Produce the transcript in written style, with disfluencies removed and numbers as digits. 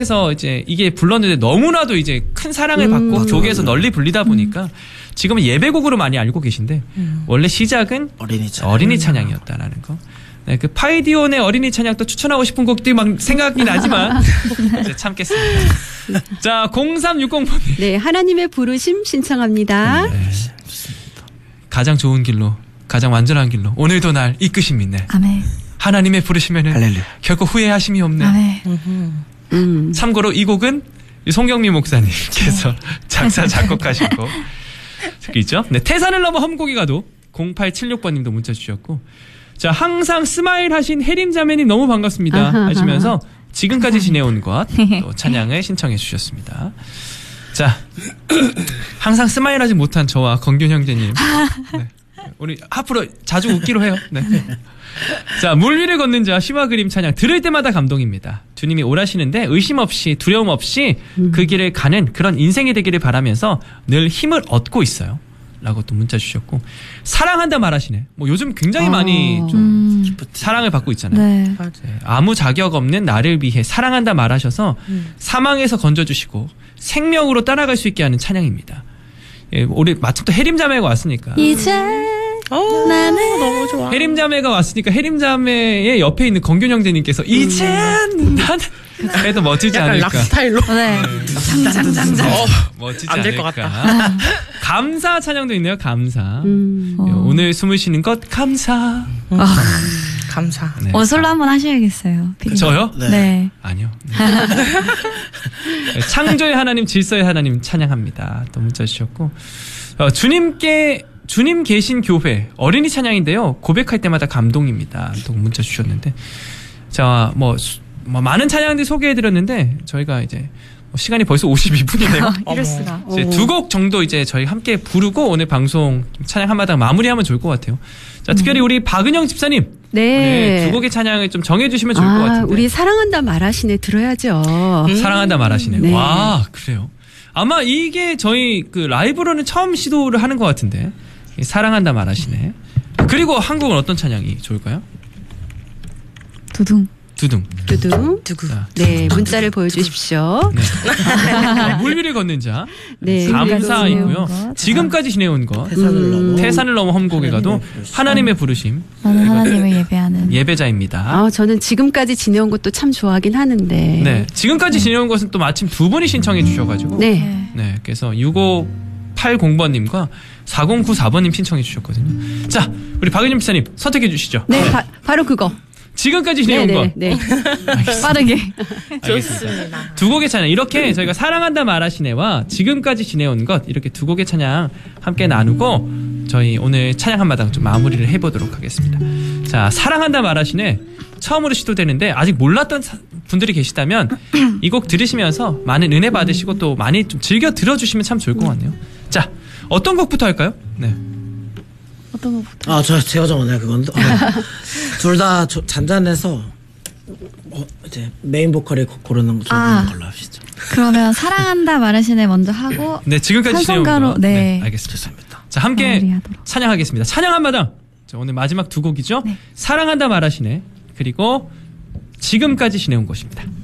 그래서 이제 이게 불렀는데 너무나도 이제 큰 사랑을 받고 교계에서 널리 불리다 보니까 지금은 예배곡으로 많이 알고 계신데 원래 시작은 어린이 찬양이었다라는 거. 네, 그 파이디온의 어린이 찬양 또 추천하고 싶은 곡들이 막 생각이 나지만 이제 참겠습니다. 자, 0360번님. 네, 하나님의 부르심 신청합니다. 네. 가장 좋은 길로, 가장 완전한 길로 오늘도 날 이끄십니다. 아멘. 하나님의 부르시면은 결코 후회하심이 없네. 아멘. 참고로 이 곡은 송경미 목사님께서 작사 작곡하시고 있죠. 네, 태산을 넘어 험곡이 가도 0876번님도 문자 주셨고, 자, 항상 스마일 하신 혜림 자매님 너무 반갑습니다 하시면서 지금까지 지내온 것 또 찬양을 신청해 주셨습니다. 자, 항상 스마일 하지 못한 저와 건균 형제님, 네, 우리 앞으로 자주 웃기로 해요. 네. 자, 물 위를 걷는 자 시와 그림 찬양 들을 때마다 감동입니다. 주님이 오라시는데 의심 없이 두려움 없이 그 길을 가는 그런 인생이 되기를 바라면서 늘 힘을 얻고 있어요. 라고 또 문자 주셨고, 사랑한다 말하시네. 뭐 요즘 굉장히 많이 좀 사랑을 받고 있잖아요. 네. 네, 아무 자격 없는 나를 위해 사랑한다 말하셔서 사망에서 건져주시고 생명으로 따라갈 수 있게 하는 찬양입니다. 예, 우리 마침 또 혜림자매가 왔으니까. 이제 나는 너무 좋아. 혜림자매가 왔으니까 혜림자매의 옆에 있는 건균 형제님께서 이젠 나는 그래도 멋지지 약간 않을까. 락 스타일로. 네. 장장장장. 멋지지 안 될 것 않을까. 감사 찬양도 있네요. 감사. 오늘 숨을 쉬는 것 감사. 감사. 네. 어솔로 한번 하셔야겠어요. 피디님. 저요? 네. 아니요. 네. 창조의 하나님, 질서의 하나님 찬양합니다. 또 문자 주셨고, 주님 계신 교회 어린이 찬양인데요. 고백할 때마다 감동입니다. 또 문자 주셨는데, 자, 뭐 많은 찬양들 소개해드렸는데 저희가 이제 시간이 벌써 52분이네요. 이럴 수가. 두 곡 정도 이제 저희 함께 부르고 오늘 방송 찬양 한마당 마무리하면 좋을 것 같아요. 자, 특별히 우리 박은영 집사님, 네. 두 곡의 찬양을 좀 정해주시면 좋을 것 같은데. 우리 사랑한다 말하시네 들어야죠. 사랑한다 말하시네. 네. 와, 그래요. 아마 이게 저희 그 라이브로는 처음 시도를 하는 것 같은데, 사랑한다 말하시네. 그리고 한국은 어떤 찬양이 좋을까요? 두둥. 두둥. 자, 네, 문자를 보여주십시오. 네. 물 위를 걷는 자. 네. 감사이고요. 지금까지 지내온 것. 태산을 넘어 험곡에 가도 하나님의 부르심. 나는 하나님을 예배하는. 예배자입니다. 저는 지금까지 지내온 것도 참 좋아하긴 하는데. 네. 지금까지 지내온 것은 또 마침 두 분이 신청해 주셔가지고. 네. 네. 그래서 6580번님과 4094번님 신청해 주셨거든요. 자, 우리 박은임 집사님 선택해 주시죠. 네, 바로 그거. 지금까지 지내온 것. 네. 빠르게. 좋습니다. 두 곡의 찬양. 이렇게 저희가 사랑한다 말하시네와 지금까지 지내온 것, 이렇게 두 곡의 찬양 함께 나누고 저희 오늘 찬양 한마당 좀 마무리를 해보도록 하겠습니다. 자, 사랑한다 말하시네 처음으로 시도되는데 아직 몰랐던 분들이 계시다면 이 곡 들으시면서 많은 은혜 받으시고 또 많이 좀 즐겨 들어주시면 참 좋을 것 같네요. 자, 어떤 곡부터 할까요? 네. 어떤 것부터? 제가 정하네요, 그건. 둘 다 잔잔해서, 이제 메인 보컬이 고르는 걸로 합시다. 그러면 사랑한다 말하시네 먼저 하고. 네, 지금까지 지내온 것. 네. 알겠습니다. 자, 함께 찬양하겠습니다. 찬양 한마당. 자, 오늘 마지막 두 곡이죠. 네. 사랑한다 말하시네. 그리고 지금까지 지내온 것입니다.